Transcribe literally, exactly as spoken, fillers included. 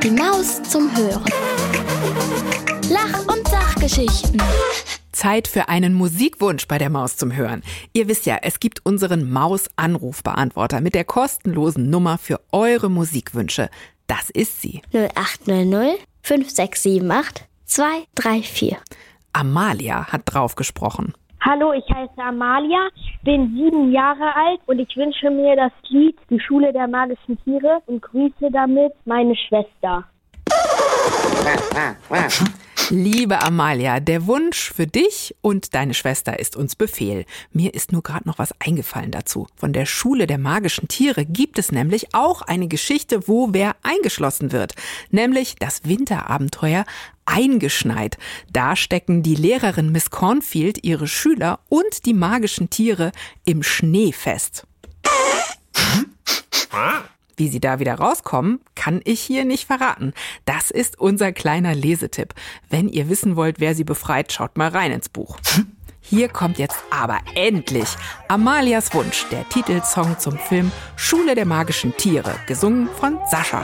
Die Maus zum Hören. Lach- und Sachgeschichten. Zeit für einen Musikwunsch bei der Maus zum Hören. Ihr wisst ja, es gibt unseren Maus-Anrufbeantworter mit der kostenlosen Nummer für eure Musikwünsche. Das ist sie. null acht null null fünf sechs sieben acht zwei drei vier. Amalia hat drauf gesprochen. Hallo, ich heiße Amalia, bin sieben Jahre alt und ich wünsche mir das Lied Die Schule der magischen Tiere und grüße damit meine Schwester. Liebe Amalia, der Wunsch für dich und deine Schwester ist uns Befehl. Mir ist nur gerade noch was eingefallen dazu. Von der Schule der magischen Tiere gibt es nämlich auch eine Geschichte, wo wer eingeschlossen wird. Nämlich das Winterabenteuer Eingeschneit. Da stecken die Lehrerin Miss Cornfield, ihre Schüler und die magischen Tiere im Schnee fest. Wie sie da wieder rauskommen, kann ich hier nicht verraten. Das ist unser kleiner Lesetipp. Wenn ihr wissen wollt, wer sie befreit, schaut mal rein ins Buch. Hier kommt jetzt aber endlich Amalias Wunsch, der Titelsong zum Film Schule der magischen Tiere, gesungen von Sascha.